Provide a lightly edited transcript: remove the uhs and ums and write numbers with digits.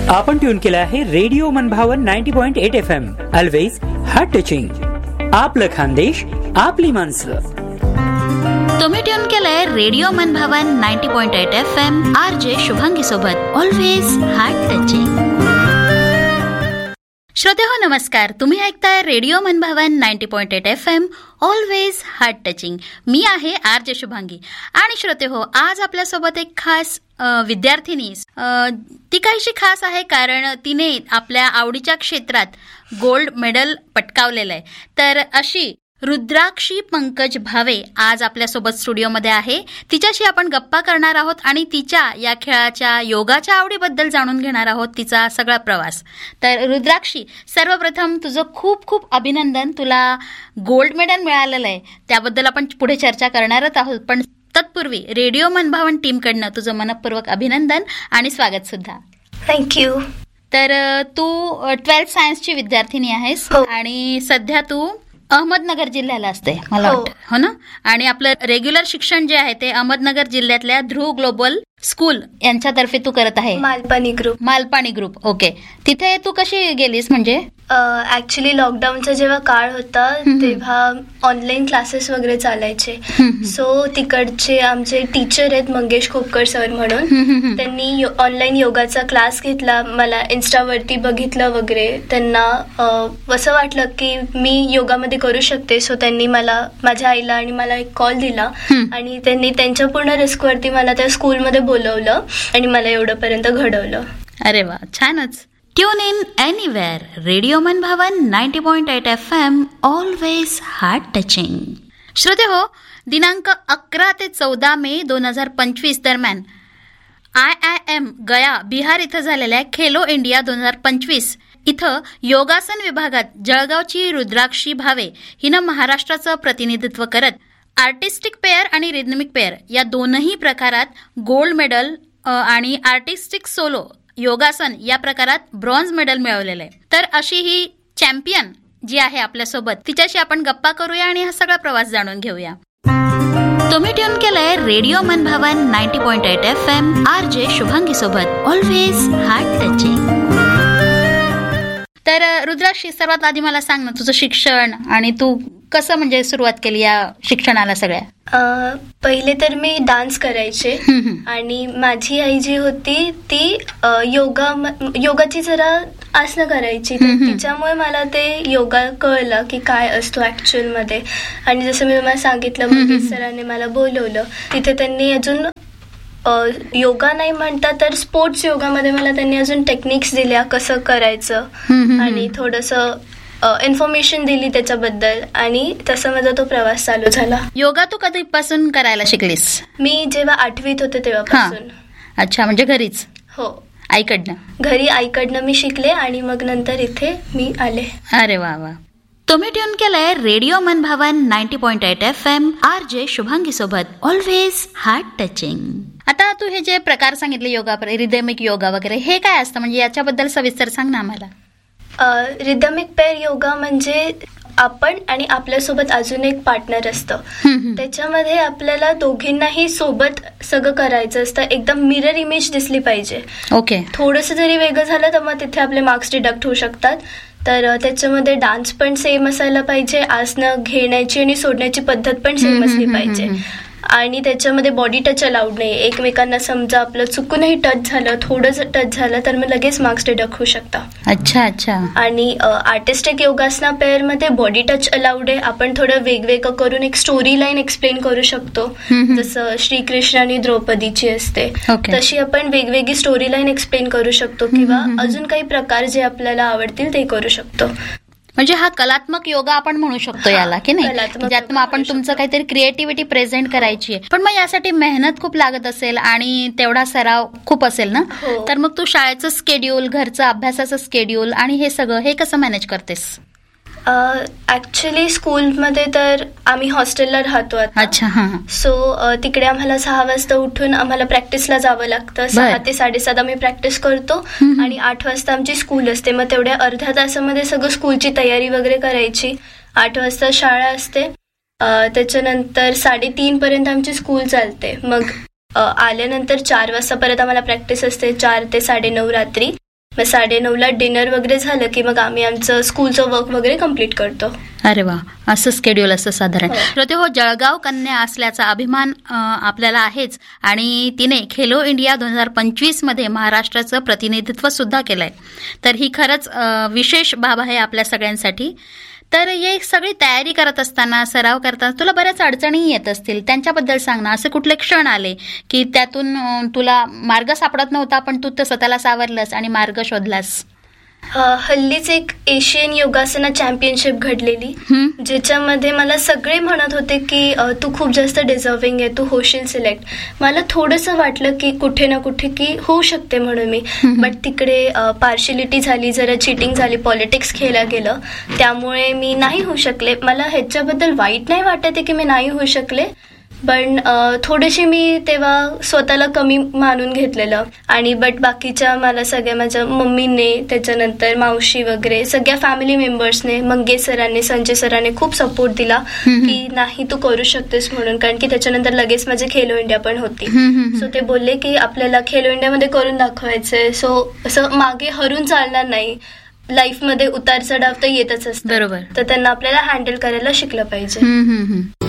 आपण ट्यून केलं आहे रेडिओ मनभावन 90.8 FM. Always heart touching. आपलं खानदेश, आपली माणसं. तुम्ही ट्यून केलंय रेडिओ मनभावन 90.8 FM. RJ शुभांगी सोबत ऑलवेज हार्ट टचिंग. श्रोते हो नमस्कार. तुम्ही ऐकताय रेडिओ मनभावन 90.8 FM. Always heart touching. मी आहे RJ शुभांगी. आणि श्रोते हो, आज आपल्यासोबत एक खास विद्यार्थिनी. ती काहीशी खास आहे कारण तिने आपल्या आवडीच्या क्षेत्रात गोल्ड मेडल पटकावलेलं आहे. तर अशी रुद्राक्षी पंकज भावे आज आपल्यासोबत स्टुडिओमध्ये आहे. तिच्याशी आपण गप्पा करणार आहोत आणि तिच्या या खेळाच्या योगाच्या आवडीबद्दल जाणून घेणार आहोत, तिचा सगळा प्रवास. तर रुद्राक्षी, सर्वप्रथम तुझं खूप खूप अभिनंदन. तुला गोल्ड मेडल मिळालेलं आहे, त्याबद्दल आपण पुढे चर्चा करणारच आहोत. पण तत्पूर्वी रेडिओ मनभावन टीमकडनं तुझं मनपूर्वक अभिनंदन आणि स्वागत सुद्धा. थँक्यू. तर तू 12th सायन्सची विद्यार्थिनी आहेस आणि सध्या तू अहमदनगर जिल्ह्याला असते मला वाटतं, हो ना? आणि आपलं रेग्युलर शिक्षण जे आहे ते अहमदनगर जिल्ह्यातल्या ध्रुव ग्लोबल स्कूल यांच्यातर्फे तू करत आहे. मालपाणी ग्रुप. ओके. तिथे तू कशी गेलीस? म्हणजे ऍक्च्युली लॉकडाऊनचा जेव्हा काळ होता तेव्हा ऑनलाईन क्लासेस वगैरे चालायचे. सो तिकडचे आमचे टीचर आहेत मंगेश खोपकर सर म्हणून, त्यांनी ऑनलाईन योगाचा क्लास घेतला. मला इन्स्टावरती बघितलं वगैरे. त्यांना असं वाटलं की मी योगामध्ये करू शकते. सो त्यांनी मला, माझ्या आईला आणि मला एक कॉल दिला आणि त्यांनी त्यांच्या पूर्ण रिस्कवरती मला त्या स्कूलमध्ये बोलवलं आणि मला एवढंपर्यंत घडवलं. अरे वा, छानच. Tune in anywhere. रेडिओ मनभावन 90.8 FM. Always heart touching. श्रोते हो, दिनांक 11 ते 14 मे 2025 दरम्यान IIM गया बिहार इथं झालेल्या खेलो इंडिया 2025 इथं योगासन विभागात जळगावची रुद्राक्षी भावे हिनं महाराष्ट्राचं प्रतिनिधित्व करत आर्टिस्टिक पेअर आणि रिदमिक पेअर या दोनही प्रकारात गोल्ड मेडल आणि आर्टिस्टिक सोलो योगासन या प्रकारात ब्रॉन्झ मेडल मिळवलेलं आहे. तर अशी ही चॅम्पियन जी आहे आपल्यासोबत, तिच्याशी आपण गप्पा करूया आणि हा सगळा प्रवास जाणून घेऊया. तुम्ही ट्यून केलंय रेडिओ मनभावन 90.8 FM. RJ शुभांगी सोबत ऑलवेज हार्ट टचिंग. तर रुद्राक्षी, सर्वात आधी मला सांग ना, तुझं शिक्षण आणि तू कसं म्हणजे सुरुवात केली या शिक्षणाला सगळ्या? पहिले तर मी डान्स करायचे आणि माझी आई जी होती ती योगाची जरा आसनं करायची. तिच्यामुळे मला ते योगा कळलं की काय असतो ऍक्च्युअल मध्ये. आणि जसं मी तुम्हाला सांगितलं, मंगेश सरांनी मला बोलवलं. तिथे त्यांनी अजून योगा नाही म्हणता तर स्पोर्ट्स योगामध्ये मला त्यांनी अजून टेक्निक्स दिल्या कसं करायचं आणि थोडंसं इन्फॉर्मेशन दिली त्याच्याबद्दल आणि तसा माझा तो प्रवास चालू झाला. योगा तू कधीपासून करायला शिकलीस? मी जेव्हा 8वीत होते तेव्हापासून. अच्छा, म्हणजे घरीच? हो, घरी आईकडनं मी शिकले आणि मग नंतर इथे मी आले. अरे वा वा. तुम्ही ट्यून केलंय रेडिओ मनभावन 90.8 FM. RJ शुभांगी सोबत ऑलवेज हार्ट टचिंग. आता तू हे जे प्रकार सांगितले योगा, रिदमिक योगा वगैरे, हे काय असतं म्हणजे याच्याबद्दल सविस्तर सांग ना आम्हाला. रिदमिक पेअर योगा म्हणजे आपण आणि आपल्यासोबत अजून एक पार्टनर असतं. त्याच्यामध्ये आपल्याला दोघींनाही सोबत सगळं करायचं असतं. एकदम मिरर इमेज दिसली पाहिजे. ओके. थोडंसं जरी वेगळं झालं तर मग तिथे आपले मार्क्स डिडक्ट होऊ शकतात. तर त्याच्यामध्ये डान्स पण सेम असायला पाहिजे, आसनं घेण्याची आणि सोडण्याची पद्धत पण सेम असली पाहिजे. आणि त्याच्यामध्ये बॉडी टच अलाउड नाही. एकमेकांना समजा आपलं चुकूनही टच झालं, थोडंसं टच झालं तर मग लगेच मार्क्स डिडक्ट होऊ शकता. अच्छा अच्छा. आणि आर्टिस्टिक योगासना पेअर मध्ये बॉडी टच अलाउड आहे. आपण थोडं वेगवेगळं करून एक स्टोरी लाईन एक्सप्लेन करू शकतो. जसं श्रीकृष्ण आणि द्रौपदीची असते तशी आपण वेगवेगळी स्टोरी लाईन एक्सप्लेन करू शकतो किंवा अजून काही प्रकार जे आपल्याला आवडतील ते करू शकतो. म्हणजे हा कलात्मक योगा आपण म्हणू शकतो याला, की नाही? ज्यात मग आपण तुमचं काहीतरी क्रिएटिव्हिटी प्रेझेंट करायची आहे. पण मग यासाठी मेहनत खूप लागत असेल आणि तेवढा सराव खूप असेल ना? तर मग तू शाळेचं स्केड्यूल, घरचं अभ्यासाचं स्केड्यूल आणि हे सगळं हे कसं मॅनेज करतेस? ऍक्च्युली स्कूलमध्ये तर आम्ही हॉस्टेलला राहतो आता. अच्छा. सो तिकडे आम्हाला 6 वाजता उठून आम्हाला प्रॅक्टिसला जावं लागतं. 6 ते 7:30 आम्ही प्रॅक्टिस करतो आणि 8 वाजता आमची स्कूल असते. मग तेवढ्या अर्ध्या तासामध्ये सगळं स्कूलची तयारी वगैरे करायची. 8 वाजता शाळा असते. त्याच्यानंतर 3:30 पर्यंत आमची स्कूल चालते. मग आल्यानंतर 4 वाजता परत आम्हाला प्रॅक्टिस असते. 4 ते 9:30 रात्री. मग 9:30ला डिनर वगैरे झालं की मग आम्ही आमचं स्कूलचं वर्क वगैरे कम्प्लीट करतो. अरे वा, असं शेड्यूल असं साधारण. श्रोते हो, जळगाव कन्या असल्याचा अभिमान आपल्याला आहेच आणि तिने खेलो इंडिया 2025 मध्ये महाराष्ट्राचं प्रतिनिधित्व सुद्धा केलंय. तर ही खरंच विशेष बाब आहे आपल्या सगळ्यांसाठी. तर ही सगळी तयारी करत असताना, सराव करताना तुला बऱ्याच अडचणी येत असतील, त्यांच्याबद्दल सांग ना. असे कुठले क्षण आले की त्यातून तुला मार्ग सापडत नव्हता पण तू तर स्वतःला सावरलंस आणि मार्ग शोधलास? हल्लीच एक एशियन योगासना चॅम्पियनशिप घडलेली, ज्याच्यामध्ये मला सगळे म्हणत होते की तू खूप जास्त डिझर्विंग आहे, तू होशील सिलेक्ट. मला थोडंसं वाटलं की कुठे ना कुठे की होऊ शकते म्हणून मी, बट तिकडे पार्शियलिटी झाली, जरा चिटिंग झाली, पॉलिटिक्स खेळलं गेलं, त्यामुळे मी नाही होऊ शकले. मला ह्याच्याबद्दल वाईट नाही वाटत आहे की मी नाही होऊ शकले, पण थोडीशी मी तेव्हा स्वतःला कमी मानून घेतलेलं. आणि बट बाकीच्या मला सगळ्या माझ्या मम्मीने, त्याच्यानंतर मावशी वगैरे सगळ्या फॅमिली मेंबर्सने, मंगेश सरांनी, संजय सरांनी खूप सपोर्ट दिला की नाही तू करू शकतेस म्हणून. कारण की त्याच्यानंतर लगेच माझे खेलो इंडिया पण होती. सो ते बोलले की आपल्याला खेलो इंडियामध्ये करून दाखवायचंय, सो असं मागे हरून चालणार नाही, लाईफमध्ये उतार चढाव तर येतच असतात. बरोबर. तर त्यांना आपल्याला हँडल करायला शिकलं पाहिजे.